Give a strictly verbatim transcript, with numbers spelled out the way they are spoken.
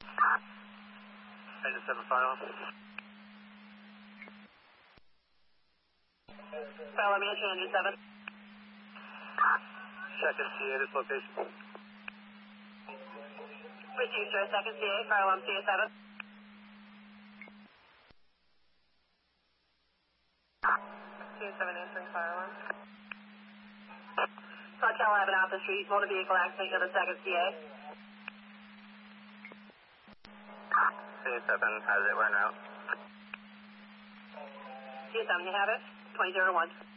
Engine seven final. Fire alarm entry, engine seven. Second C A, this location. Received, sir. Second C A, fire alarm C A seven. C A seven answering fire alarm. Sawtell Avenue off the street, motor vehicle accident to the second C A. C A seven has it, we're en route. C A seven, you have it? twenty zero one.